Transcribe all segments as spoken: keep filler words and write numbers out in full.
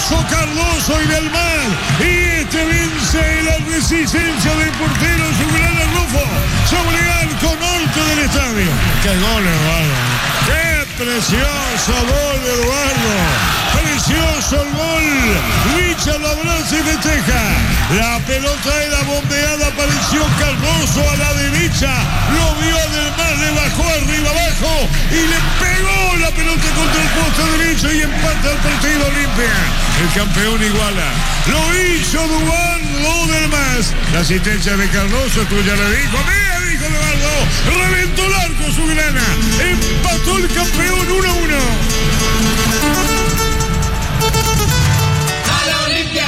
Alonso, Cardoso y del Mar. Y este vence la resistencia del portero Subirana Rufo sobre el arco norte del estadio. ¡Qué gol, Eduardo! ¡Qué precioso gol, Eduardo! Precioso el gol. Richard lo abraza y festeja. La pelota era bombeada, apareció Cardoso a la derecha. Lo vio del Mar, le bajó arriba abajo y le pegó la pelota contra el poste derecho y empata el partido Olimpia. El campeón iguala. Lo hizo Duván, lo del Más. La asistencia de Cardoso, tú ya le dijo, mira, dijo Eduardo. Reventó el arco Subirana. Empató el campeón uno a uno. ¡A la Olimpia!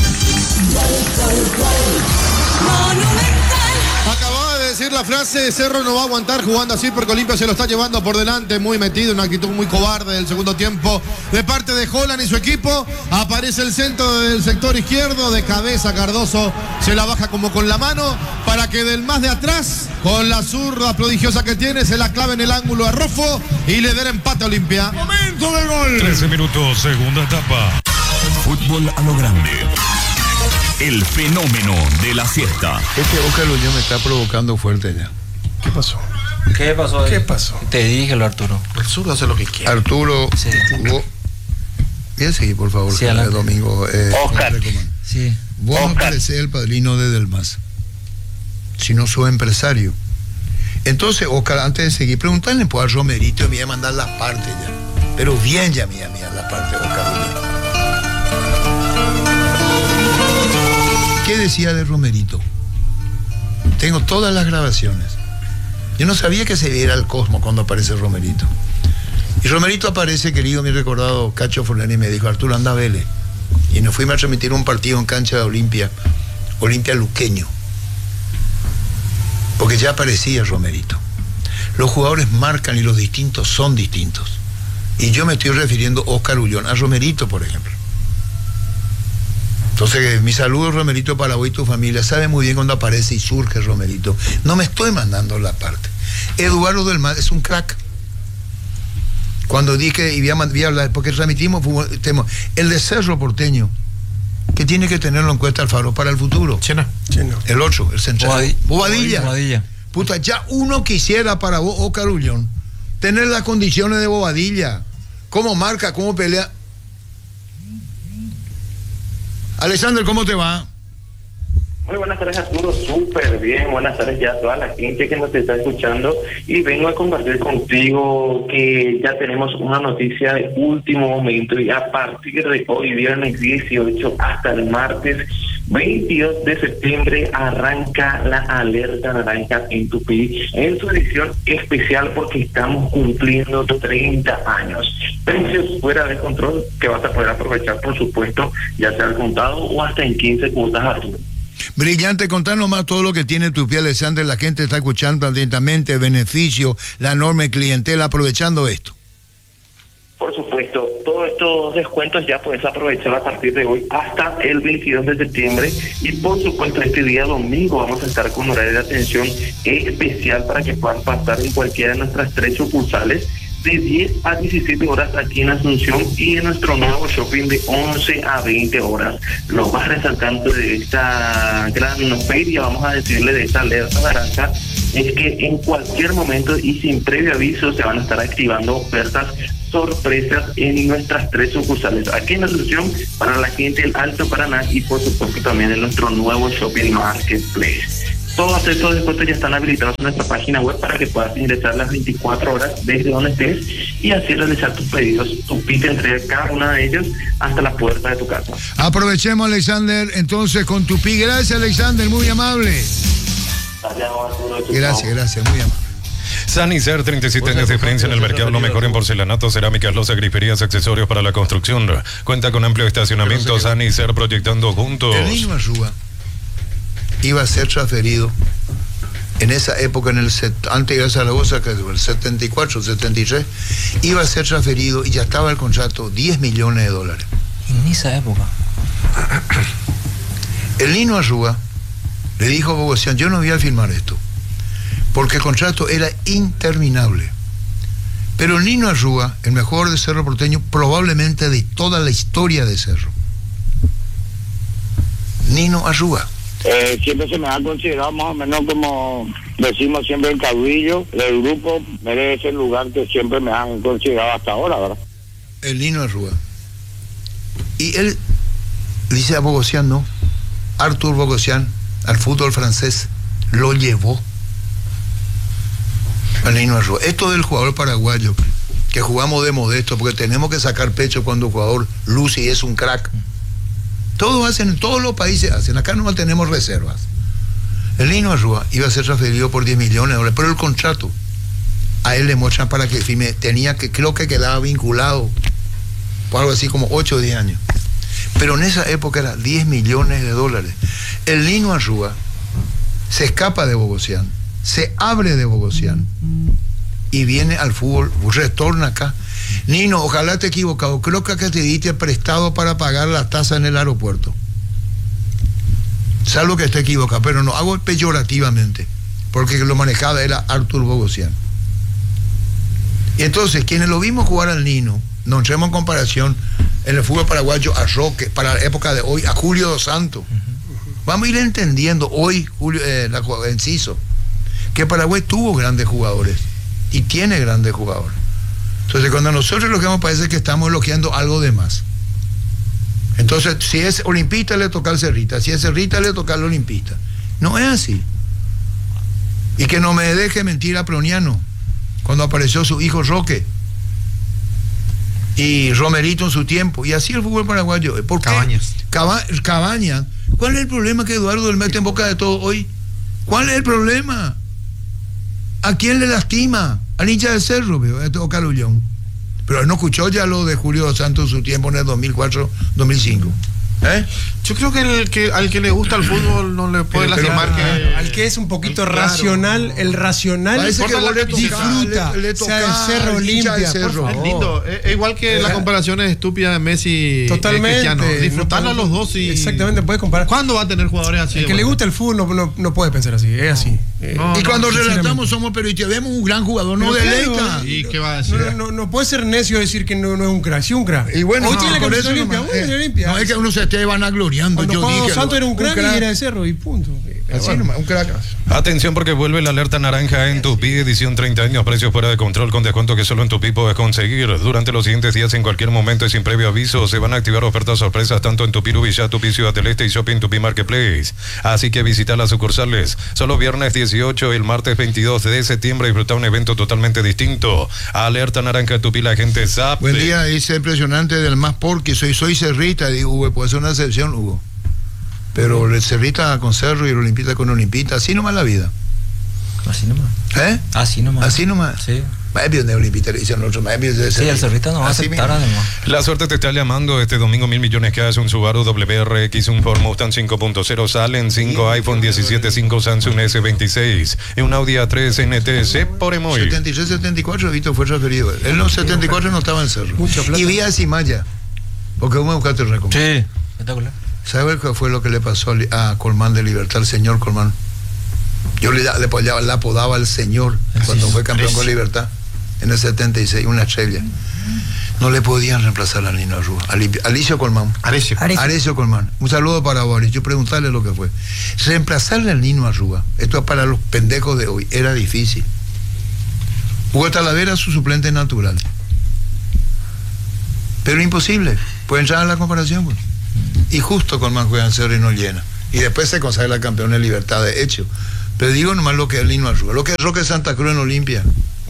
Acababa de decir la frase, Cerro no va a aguantar jugando así porque Olimpia se lo está llevando por delante, muy metido, una actitud muy cobarde del segundo tiempo de parte de Holland y su equipo. Aparece el centro del sector izquierdo, de cabeza Cardoso, se la baja como con la mano para que del más de atrás, con la zurda prodigiosa que tiene, se la clave en el ángulo a Rofo y le dé el empate a Olimpia. Momento de gol. trece minutos, segunda etapa. Fútbol a lo grande. El fenómeno de la siesta. Este Oscar Luñón me está provocando fuerte ya. ¿Qué pasó? ¿Qué pasó? ¿Qué pasó? Te dije, lo Arturo. El zurdo hace lo que quiere. Arturo, Sí. vos... Voy a seguir, por favor, Sí, el adelante. domingo. Eh, Oscar. Sí. Vos no Oscar. parecés el padrino de Delmas, sino su empresario. Entonces, Oscar, antes de seguir, preguntarle pues, a Romerito, me voy a mandar las partes ya. Pero bien ya, mía, mía, las partes, Oscar. ¿Qué decía de Romerito? Tengo todas las grabaciones. Yo no sabía que se viera el Cosmo cuando aparece Romerito. Y Romerito aparece, querido, mi recordado Cacho Forlani, y me dijo, Arturo, anda a Vélez. Y nos fuimos a transmitir un partido en cancha de Olimpia, Olimpia Luqueño. Porque ya aparecía Romerito. Los jugadores marcan y los distintos son distintos. Y yo me estoy refiriendo, Oscar Ullón, a Romerito, por ejemplo. Entonces, mi saludo, Romerito, para vos y tu familia. Sabe muy bien cuando aparece y surge Romerito. No me estoy mandando la parte. Eduardo del Mar es un crack. Cuando dije, y voy a, voy a hablar, porque transmitimos tema, el de Cerro Porteño, que tiene que tenerlo en cuenta Alfaro para el futuro. Chena. Chena. El ocho, el central. Bobadilla. Bobadilla. Bobadilla. Puta, ya uno quisiera para vos, Oscar Ullón, tener las condiciones de Bobadilla. Cómo marca, cómo pelea. Alexander, ¿cómo te va? Muy buenas tardes, Arturo, súper bien. Buenas tardes ya a toda la gente que nos está escuchando. Y vengo a compartir contigo que ya tenemos una noticia de último momento. Y a partir de hoy, viernes dieciocho, hasta el martes veintidós de septiembre, arranca la alerta naranja en Tupí, en su edición especial porque estamos cumpliendo treinta años. Precios fuera de control que vas a poder aprovechar, por supuesto, ya sea al contado o hasta en quince cuotas, Arturo. Brillante, contanos más todo lo que tiene Tupí, Alexander. La gente está escuchando atentamente, beneficio, la enorme clientela, aprovechando esto. Por supuesto, todos estos descuentos ya puedes aprovechar a partir de hoy hasta el veintidós de septiembre. Y por supuesto, este día domingo vamos a estar con horario de atención especial para que puedan pasar en cualquiera de nuestras tres sucursales de diez a diecisiete horas aquí en Asunción y en nuestro nuevo shopping de once a veinte horas. Lo más resaltante de esta gran feria, vamos a decirle, de esta alerta naranja, es que en cualquier momento y sin previo aviso se van a estar activando ofertas sorpresas en nuestras tres sucursales aquí en Asunción para la gente del Alto Paraná y por supuesto también en nuestro nuevo shopping marketplace. Todos estos descuentos ya están habilitados en nuestra página web para que puedas ingresar las veinticuatro horas desde donde estés y así realizar tus pedidos. Tupí te entrega cada una de ellos hasta la puerta de tu casa. Aprovechemos, Alexander, entonces con Tupí. Gracias, Alexander, muy amable. Gracias, gracias, muy amable. Sanicer, treinta y siete años de experiencia en el mercado, lo mejor en porcelanato, cerámicas, losas, griferías, accesorios para la construcción. Cuenta con amplio estacionamiento. Sanicer, proyectando juntos. El niño Arrúa iba a ser transferido en esa época, en el set, antes de ir a Zaragoza, que es el setenta y cuatro, setenta y tres, iba a ser transferido y ya estaba el contrato, diez millones de dólares. En esa época. El Nino Arrúa le dijo a Bogosian, yo no voy a firmar esto, porque el contrato era interminable. Pero el Nino Arrúa, el mejor de Cerro Porteño, probablemente de toda la historia de Cerro, Nino Arrúa. Eh, siempre se me ha considerado más o menos como decimos siempre el caudillo del grupo, merece el lugar que siempre me han considerado hasta ahora, ¿verdad? El Nino Arrúa. Y él dice a Bogosian, no, Artur Bogosian, al fútbol francés, lo llevó al Nino Arrúa. Esto del jugador paraguayo, que jugamos de modesto, porque tenemos que sacar pecho cuando el jugador luce y es un crack. Todos hacen, todos los países hacen, acá no tenemos reservas. El Nino Arrúa iba a ser transferido por diez millones de dólares, pero el contrato a él le muestran para que firme, tenía que, creo que quedaba vinculado por algo así como ocho o diez años. Pero en esa época era diez millones de dólares. El Nino Arrúa se escapa de Bogosian, se abre de Bogosian y viene al fútbol, retorna acá. Nino, ojalá te he equivocado, creo que acá te diste prestado para pagar la tasa en el aeropuerto. Salvo que esté equivocado, pero no, hago peyorativamente, porque lo manejaba era Artur Bogosian. Y entonces, quienes lo vimos jugar al Nino, nos entremos en comparación en el fútbol paraguayo a Roque, para la época de hoy, a Julio Dos Santos. Uh-huh. Vamos a ir entendiendo hoy, Julio, eh, la, Enciso, que Paraguay tuvo grandes jugadores y tiene grandes jugadores. Entonces, cuando nosotros elogiamos, parece que estamos elogiando algo de más. Entonces, si es olimpista, le toca al Cerrita. Si es Cerrita, le toca al olimpista. No es así. Y que no me deje mentir a Proniano, cuando apareció su hijo Roque y Romerito en su tiempo. Y así el fútbol paraguayo. ¿Por qué? Cabañas. Caba, Cabañas. ¿Cuál es el problema que Eduardo del mete en boca de todo hoy? ¿Cuál es el problema? ¿A quién le lastima? Al hincha del Cerro, veo, o Carullón. Pero él no escuchó ya lo de Julio Dos Santos en su tiempo en el dos mil cuatro dos mil cinco. ¿Eh? Yo creo que, el que al que le gusta el fútbol no le puede pero, pero, lastimar que... Al, al que es un poquito claro, racional, el racional parece que vos le tocás, disfruta, le, le sea del tocás, Cerro hincha del Olimpia. Cerro. Es lindo, es, es igual que Eh, la comparación es estúpida de Messi Totalmente. y Cristiano. Disfrutarlo a los dos y... Exactamente, puedes comparar. ¿Cuándo va a tener jugadores así? El que le gusta el fútbol no, no, no puede pensar así, es así. No, y no, cuando no, relatamos somos periodistas, vemos un gran jugador, no Pero deleita. claro, ¿Y qué va a decir? No, no, no puede ser necio decir que no, no es un crack, sí un crack. Y bueno, hoy no, tiene la por camiseta eso limpia, nomás, hoy eh, tiene limpia. no es que uno se esté vanagloriando. Cuando Yo Juan dije, Dos Santos era un un crack, crack. y era de Cerro y punto. Así Bueno. nomás, un crack. Atención porque vuelve la alerta naranja en Tupi, edición treinta años, precios fuera de control con descuento que solo en Tupi puedes conseguir. Durante los siguientes días, en cualquier momento y sin previo aviso, se van a activar ofertas sorpresas tanto en Tupi Rubilla, Tupi Ciudad del Este y Shopping Tupi Marketplace. Así que visita las sucursales. Solo viernes dieciocho y el martes veintidós de septiembre disfruta un evento totalmente distinto. Alerta naranja en Tupi, la gente sabe. Buen día, dice impresionante del más porque soy, soy cerrita, digo, Hugo, puede ser una excepción, Hugo. Pero el cerrita con cerro y el olimpita con olimpita, así nomás la vida. Así nomás. ¿Eh? Así nomás. Así nomás. Sí. Más bien de olimpita, le dicen otros, más bien de Sí, el cerrita no va a Así aceptar mismo. además. La suerte te está llamando este domingo, mil millones que hace un Subaru W R X, un Ford Mustang cinco punto cero, salen cinco iPhone diecisiete, cinco Samsung S veintiséis y un Audi A tres N T C por Emoy. setenta y tres setenta y cuatro, Vito fue referido. Él en los setenta y cuatro no estaba en cerro. Mucha plata. Y vía Simaya, porque vamos a buscarte el récord. Sí. Espectacular. ¿Sabe qué fue lo que le pasó a Colmán de Libertad, al señor Colmán? Yo le, le, apodaba, le apodaba al señor cuando fue campeón con Libertad en el setenta y seis, una estrella. No le podían reemplazar a Nino Arrúa. Alicio Colmán. Arecio. Arecio Colmán. Un saludo para Boris. Yo preguntarle lo que fue. Reemplazarle al Nino Arrúa, esto para los pendejos de hoy, era difícil. Hugo Talavera, su suplente natural. Pero imposible. Puede entrar a la comparación, pues. Y justo Colmán juega en Cerro y no llena. Y después se consagra campeón en Libertad, de hecho. Pero digo nomás lo que es el Nino Arrúa, lo que es Roque Santa Cruz en Olimpia.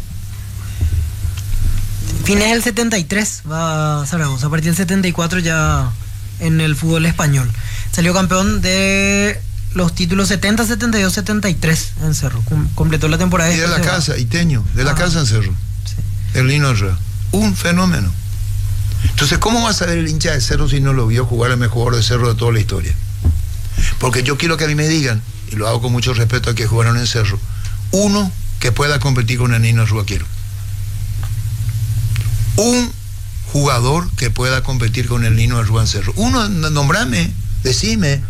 Fines del setenta y tres va Zaragoza, a partir del setenta y cuatro ya en el fútbol español. Salió campeón de los títulos setenta, setenta y dos, setenta y tres en Cerro. Com- completó la temporada. Y de la después se va. casa, Iteño, de la Ah. casa en Cerro. Sí. El Nino Arrúa. Un fenómeno. Entonces, ¿cómo va a saber el hincha de Cerro si no lo vio jugar el mejor jugador de Cerro de toda la historia? Porque yo quiero que a mí me digan, y lo hago con mucho respeto a que jugaron en Cerro, uno que pueda competir con el Nino Arrúa, quiero. Un jugador que pueda competir con el Nino Arrúa en Cerro. Uno, nombrame, decime.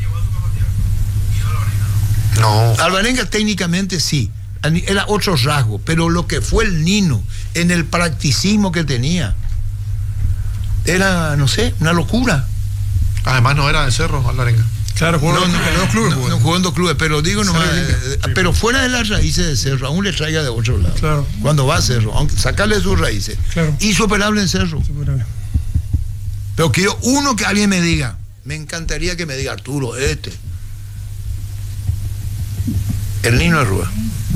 No. Alvarenga técnicamente sí, era otro rasgo, pero lo que fue el Nino en el practicismo que tenía era, no sé, una locura. Además no era de Cerro, Alvarenga. Claro, jugó no, en no, los dos clubes. No, no, jugó en dos clubes, pero digo nomás, eh, pero fuera de las raíces de Cerro, aún le traiga de otro lado. Claro. Cuando va a Cerro, aunque sacarle sus raíces. Claro. Insuperable en Cerro. Superable. Pero quiero uno que alguien me diga. Me encantaría que me diga Arturo, este. El Nino Arrua.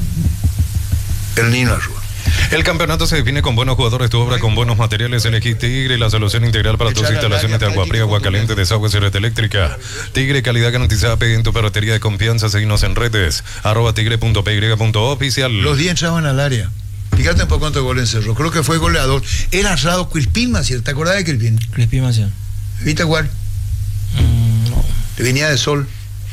El Nino Arrua. El campeonato se define con buenos jugadores, tu obra con buenos materiales. Elegí Tigre, la solución integral para tus instalaciones de agua fría, agua caliente, desagüe y red eléctrica. Tigre, calidad garantizada, pedí en tu ferretería de confianza. Seguinos en redes, arroba tigre punto p y punto oficial. Los días entraban al área. Fíjate por cuánto gol en Cerro. Creo que fue goleador. Era Rado Crispín Maciel. ¿Te acordás de Crispín? Crispín Maciel. ¿Viste jugar? Mm, no. Venía de Sol.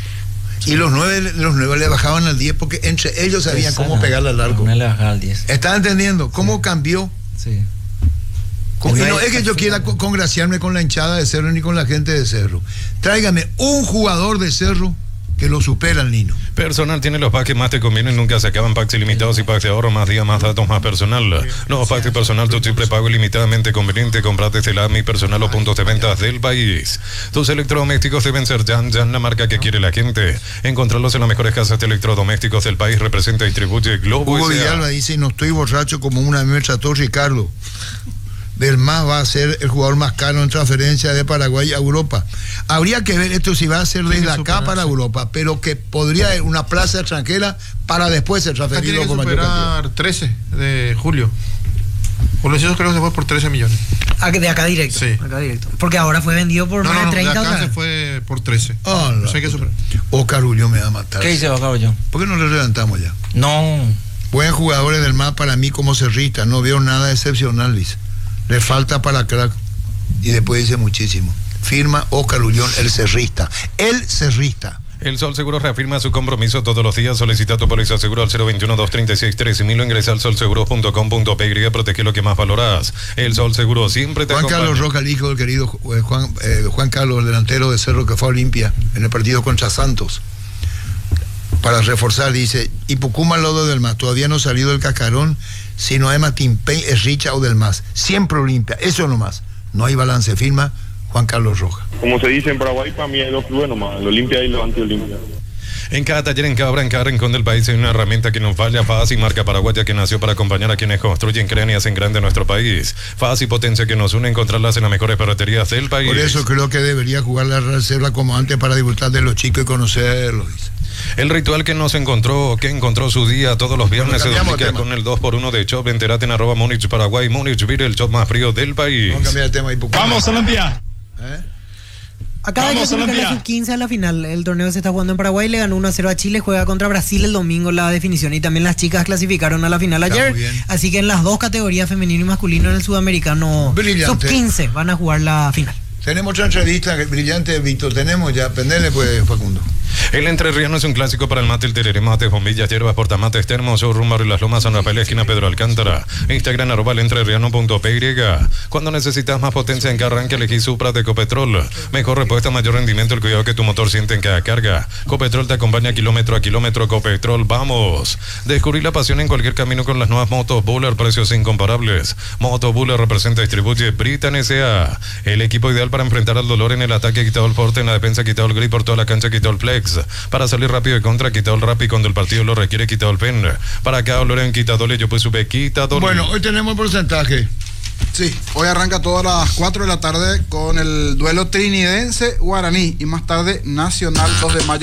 Y los nueve, los nueve le bajaban al diez porque entre ellos sabían Exacto. cómo pegarle al largo. No le bajaba al diez. ¿Estás entendiendo? ¿Cómo sí. cambió? Sí. Con, y no es que yo quiera co- congraciarme con la hinchada de Cerro ni con la gente de Cerro. Tráigame un jugador de Cerro que lo supera al Nino. Personal tiene los packs que más te convienen, nunca se acaban. Packs ilimitados y packs de ahorro, más días, más datos, más personal. Nuevos packs de personal, tu triple pago ilimitadamente conveniente. Comprate desde la Mi Personal o puntos de ventas del país. Tus electrodomésticos deben ser Jan Jan, la marca que quiere la gente. Encontrarlos en las mejores casas de electrodomésticos del país. Representa y distribuye Globo Hugo S A. Villalba dice, no estoy borracho como una vez me trató Ricardo. Del más va a ser el jugador más caro en transferencia de Paraguay a Europa. Habría que ver esto si va a ser desde acá para Europa, pero que podría haber una plaza extranjera para después ser transferido Tiene que por mayor cantidad. superar trece de julio. Por los hechos creo que se fue por trece millones. Ah, de acá directo. Sí. Acá directo. Porque ahora fue vendido por No, más no, de no, treinta de acá otra se vez. fue por trece. Oh, no. O sea que super... Oscar Julio me va a matar. ¿Qué dice Oscar Julio? ¿Por qué no le levantamos ya? No. Buen jugadores del MAS para mí como cerrista. No veo nada excepcional, dice. Le falta para crack. Y después dice muchísimo. Firma Oscar Ullón, el cerrista. El cerrista. El Sol Seguro reafirma su compromiso todos los días. Solicita tu póliza seguro al cero veintiuno, doscientos treinta y seis, trece mil o ingresa al sol seguro punto com punto p y. Protege lo que más valoras. El Sol Seguro siempre te Juan acompaña. Carlos Roca, el hijo del querido eh, Juan, eh, Juan Carlos, el delantero de Cerro que fue a Olimpia en el partido contra Santos. Para reforzar, dice, y Pucuma Lodo del MAS, todavía no ha salido el cascarón, si no hay Matimpey, es Richa o del MAS. Siempre Olimpia, eso nomás. No hay balance, firma Juan Carlos Roja. Como se dice en Paraguay, para mí hay dos clubes nomás, el Olimpia y el Anti-Olimpia. En cada taller, en cada obra, en cada rincón del país hay una herramienta que nos falla. Fácil, marca paraguaya que nació para acompañar a quienes construyen, crean y hacen grande nuestro país. Fácil, potencia que nos une, encontrarlas en las mejores ferreterías del país. Por eso creo que debería jugar la reserva como antes para disfrutar de los chicos y conocerlos, dice. El ritual que nos encontró, que encontró su día todos los viernes, Bueno, se duplica con el dos por uno de Chop. Entérate en arroba Múnich Paraguay. Múnich Beer, el Chop más frío del país. Vamos a cambiar el tema. Vamos, Olimpia. ¿Eh? Acaba de Vamos, clasificar la Olimpia. sub quince a la final. El torneo se está jugando en Paraguay, le ganó uno a cero a Chile, juega contra Brasil el domingo la definición. Y también las chicas clasificaron a la final Está ayer. muy bien. Así que en las dos categorías, femenino y masculino, en el sudamericano Brillante. sub quince van a jugar la final. Tenemos otra entrevista brillante, Víctor. Tenemos ya, pendele pues, Facundo. El entrerriano es un clásico para el mate, el tereré, mates, bombillas, hierbas, portamates, termos, showroom, barrio Las Lomas, San Rafael, esquina Pedro Alcántara. Instagram, arroba el entrerriano punto p y. Cuando necesitas más potencia en que arranque, elegí Supra de Copetrol. Mejor respuesta, mayor rendimiento, el cuidado que tu motor siente en cada carga. Copetrol te acompaña kilómetro a kilómetro. Copetrol, vamos. Descubrir la pasión en cualquier camino con las nuevas motos Buller, precios incomparables. Moto Buller representa y distribuye Britan S A. El equipo ideal para enfrentar al dolor en el ataque, quitado el forte, en la defensa, quitado el grip por toda la cancha, quitado el flex. Para salir rápido de contra, quitado el rap y cuando el partido lo requiere, quitado el pen. Para cada dolor en quitadole, yo pues sube quitadole. Bueno, hoy tenemos el porcentaje. Sí, hoy arranca todas las cuatro de la tarde con el duelo trinidense-guaraní y más tarde Nacional dos de mayo.